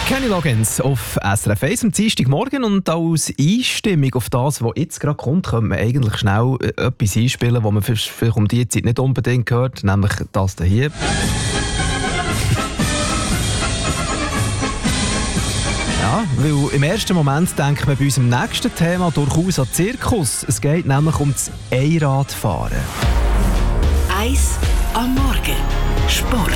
Kenny Loggins auf SRF 1 am Dienstagmorgen, und als Einstimmung auf das, was jetzt gerade kommt, könnte man eigentlich schnell etwas einspielen, was man vielleicht um diese Zeit nicht unbedingt hört, nämlich das hier. Ja, weil im ersten Moment denkt man bei unserem nächsten Thema durchaus an Zirkus. Es geht nämlich um das Einradfahren. 1 am Morgen. Sport.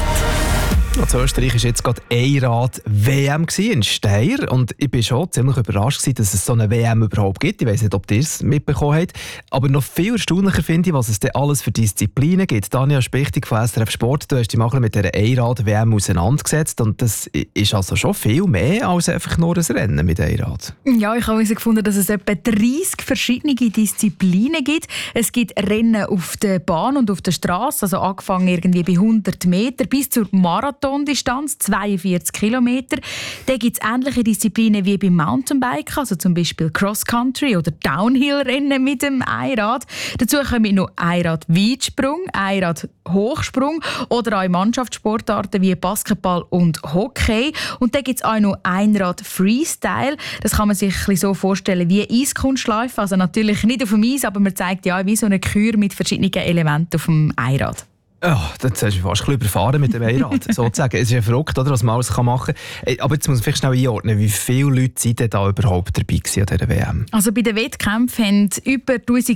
In Österreich war jetzt gerade Einrad-WM in Steyr, und ich war schon ziemlich überrascht, dass es so eine WM überhaupt gibt. Ich weiss nicht, ob ihr es mitbekommen habt. Aber noch viel erstaunlicher finde ich, was es denn alles für Disziplinen gibt. Daniel Spichtig von SRF Sport, du hast dich mal mit dieser Einrad-WM auseinandergesetzt, und das ist also schon viel mehr als einfach nur ein Rennen mit Einrad. Ja, ich habe herausgefunden, dass es etwa 30 verschiedene Disziplinen gibt. Es gibt Rennen auf der Bahn und auf der Straße, also angefangen irgendwie bei 100 Meter bis zur Marathondistanz, 42 Kilometer. Dann gibt es ähnliche Disziplinen wie beim Mountainbiken, also zum Beispiel Cross-Country oder Downhill-Rennen mit dem Einrad. Dazu kommen noch Einrad-Weitsprung, Einrad-Hochsprung oder auch Mannschaftssportarten wie Basketball und Hockey. Und dann gibt es auch noch Einrad-Freestyle. Das kann man sich ein bisschen so vorstellen wie Eiskunstläufe. Also natürlich nicht auf dem Eis, aber man zeigt ja wie so eine Kür mit verschiedenen Elementen auf dem Einrad. Oh, das hast du fast ein bisschen überfahren mit dem Einrad, sozusagen. Es ist ja verrückt, oder, was man alles machen kann. Aber jetzt muss man vielleicht schnell einordnen, wie viele Leute sind denn da überhaupt dabei an dieser WM? Also bei den Wettkämpfen haben über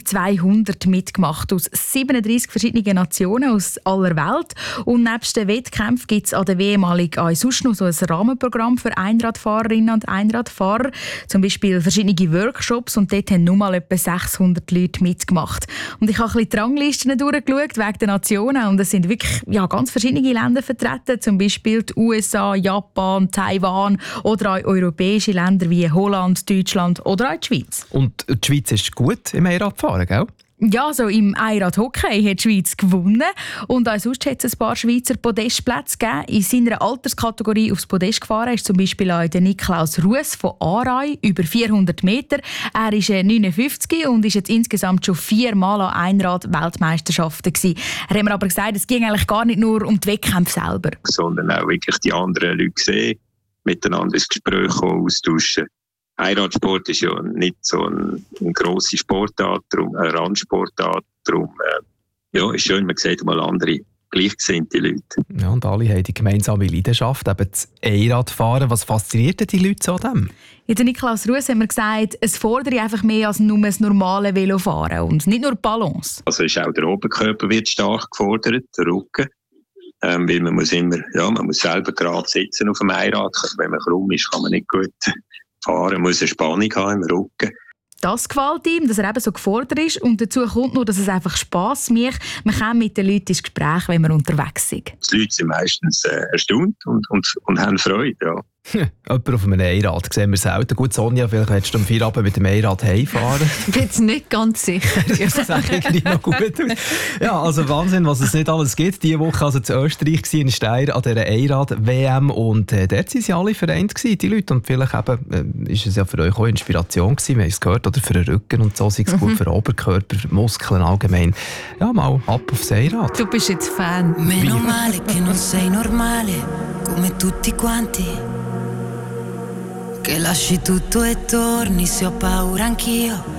1200 mitgemacht aus 37 verschiedenen Nationen aus aller Welt. Und nebst den Wettkämpfen gibt es an der WM auch sonst noch so ein Rahmenprogramm für Einradfahrerinnen und Einradfahrer. Zum Beispiel verschiedene Workshops, und dort haben nur mal etwa 600 Leute mitgemacht. Und ich habe ein bisschen die Ranglisten durchgeschaut wegen der Nationen. Und es sind wirklich ganz verschiedene Länder vertreten, zum Beispiel die USA, Japan, Taiwan oder auch europäische Länder wie Holland, Deutschland oder auch die Schweiz. Und die Schweiz ist gut im Einradfahren, gell? Ja, so im Einrad-Hockey hat die Schweiz gewonnen. Und auch sonst hat es ein paar Schweizer Podestplätze gegeben. In seiner Alterskategorie aufs Podest gefahren ist zum Beispiel auch der Niklaus Ruess von Aarau, über 400 Meter. Er ist 59 und ist jetzt insgesamt schon 4-mal an Einrad-Weltmeisterschaften gewesen. Er hat mir aber gesagt, es ging eigentlich gar nicht nur um die Wettkämpfe selber. Sondern auch wirklich die anderen Leute sehen, miteinander ins Gespräch kommen, austauschen. Einradsport ist ja nicht so eine grosse Sportart, eine Randsportart. Darum ist schön, man sieht mal andere gleichgesinnte Leute. Ja, und alle haben die gemeinsame Leidenschaft, eben das Einradfahren. Was fasziniert denn die Leute so an dem? Ja, der Niklaus Ruess hat mir gesagt, es fordere einfach mehr als nur das normale Velofahren und nicht nur die Balance. Also ist auch der Oberkörper wird stark gefordert, der Rücken. Weil man muss man muss selber gerade sitzen auf dem Einrad. Wenn man krumm ist, kann man nicht gut fahren, muss eine Spannung haben im Rücken. Das gefällt ihm, dass er eben so gefordert ist, und dazu kommt noch, dass es einfach Spass macht. Man kann mit den Leuten ins Gespräch, wenn man unterwegs ist. Die Leute sind meistens erstaunt und haben Freude, ja. Jemand auf einem Einrad sehen wir selten. Gut, Sonja, vielleicht willst du am Feierabend mit dem Einrad heimfahren. Ich bin jetzt nicht ganz sicher. Das sah irgendwie noch gut aus. Ja, also Wahnsinn, was es nicht alles gibt. Diese Woche also in Österreich in Steyr an dieser Einrad-WM, und dort waren sie alle vereint, die Leute. Und vielleicht eben, ist es ja für euch auch Inspiration gewesen, wir haben es gehört, oder für den Rücken und so, sei es gut für den Oberkörper, für Muskeln allgemein. Ja, mal ab aufs Einrad. Du bist jetzt Fan. Meno male che non sei normale, come tutti quanti. Che lasci tutto e torni se ho paura anch'io.